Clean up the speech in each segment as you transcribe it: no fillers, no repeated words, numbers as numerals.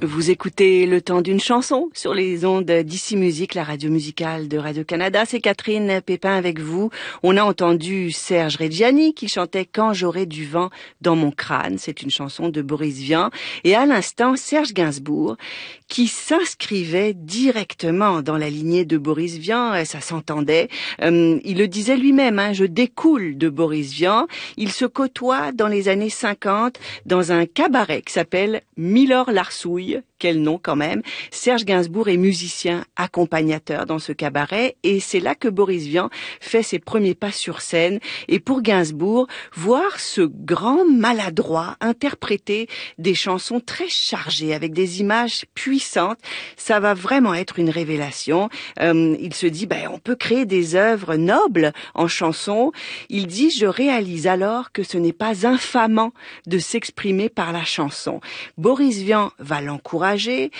Vous écoutez Le Temps d'une chanson sur les ondes d'Ici Musique, la radio musicale de Radio-Canada. C'est Catherine Pépin avec vous. On a entendu Serge Reggiani qui chantait Quand j'aurai du vent dans mon crâne. C'est une chanson de Boris Vian. Et à l'instant, Serge Gainsbourg qui s'inscrivait directement dans la lignée de Boris Vian. Ça s'entendait. Il le disait lui-même, je découle de Boris Vian. Il se côtoie dans les années 50 dans un cabaret qui s'appelle Milor Larsouille. Quel nom quand même. Serge Gainsbourg est musicien accompagnateur dans ce cabaret et c'est là que Boris Vian fait ses premiers pas sur scène. Et pour Gainsbourg, voir ce grand maladroit interpréter des chansons très chargées avec des images puissantes, ça va vraiment être une révélation. Il se dit, on peut créer des œuvres nobles en chansons. Il dit, je réalise alors que ce n'est pas infamant de s'exprimer par la chanson. Boris Vian va l'encourager.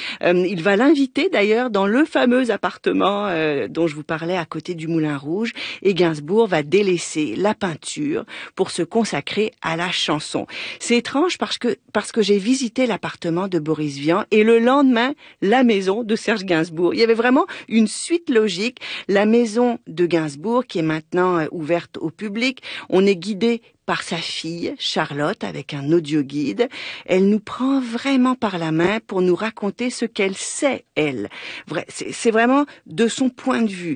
Il va l'inviter d'ailleurs dans le fameux appartement dont je vous parlais à côté du Moulin Rouge, et Gainsbourg va délaisser la peinture pour se consacrer à la chanson. C'est étrange parce que j'ai visité l'appartement de Boris Vian et le lendemain la maison de Serge Gainsbourg. Il y avait vraiment une suite logique. La maison de Gainsbourg qui est maintenant ouverte au public, on est guidé par sa fille, Charlotte, avec un audioguide. Elle nous prend vraiment par la main pour nous raconter ce qu'elle sait, elle. C'est vraiment de son point de vue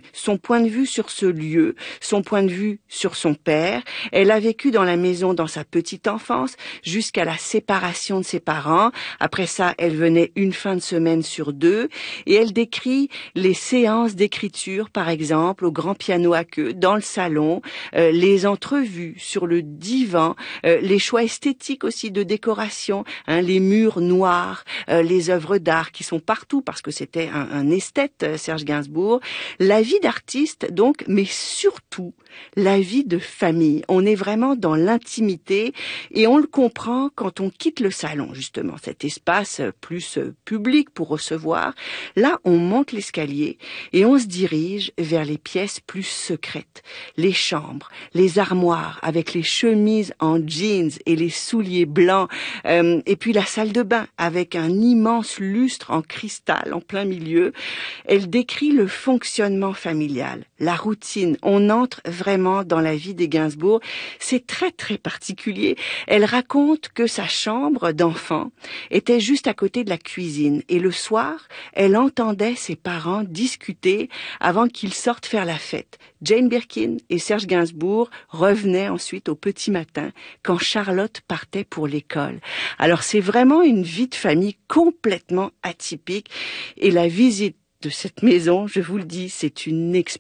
sur ce lieu, son point de vue sur son père. Elle a vécu dans la maison dans sa petite enfance, jusqu'à la séparation de ses parents. Après ça, elle venait une fin de semaine sur 2, et elle décrit les séances d'écriture, par exemple, au grand piano à queue, dans le salon, les entrevues sur le divan, les choix esthétiques aussi de décoration, les murs noirs, les œuvres d'art qui sont partout parce que c'était un esthète, Serge Gainsbourg. La vie d'artiste donc, mais surtout la vie de famille. On est vraiment dans l'intimité et on le comprend quand on quitte le salon, justement, cet espace plus public pour recevoir. Là, on monte l'escalier et on se dirige vers les pièces plus secrètes, les chambres, les armoires avec les chemises en jeans et les souliers blancs, et puis la salle de bain avec un immense lustre en cristal en plein milieu. Elle décrit le fonctionnement familial, la routine. On entre vraiment dans la vie des Gainsbourg. C'est très très particulier. Elle raconte que sa chambre d'enfant était juste à côté de la cuisine et le soir, elle entendait ses parents discuter avant qu'ils sortent faire la fête. Jane Birkin et Serge Gainsbourg revenaient ensuite au petit matin quand Charlotte partait pour l'école. Alors c'est vraiment une vie de famille complètement atypique et la visite de cette maison, je vous le dis, c'est une expérience